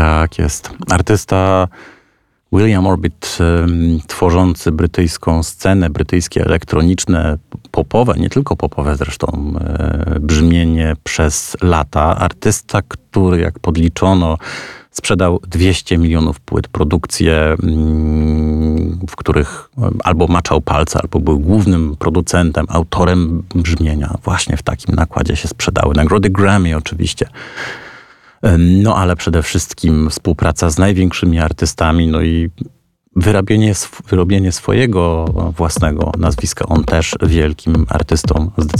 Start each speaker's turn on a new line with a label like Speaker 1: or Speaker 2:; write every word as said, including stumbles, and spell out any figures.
Speaker 1: Tak jest. Artysta William Orbit, tworzący brytyjską scenę, brytyjskie elektroniczne, popowe, nie tylko popowe zresztą, brzmienie przez lata. Artysta, który jak podliczono sprzedał dwieście milionów płyt. Produkcje, w których albo maczał palce, albo był głównym producentem, autorem brzmienia. Właśnie w takim nakładzie się sprzedały. Nagrody Grammy oczywiście. No ale przede wszystkim współpraca z największymi artystami, no i wyrobienie, wyrobienie swojego własnego nazwiska. On też wielkim artystą zdecydowanie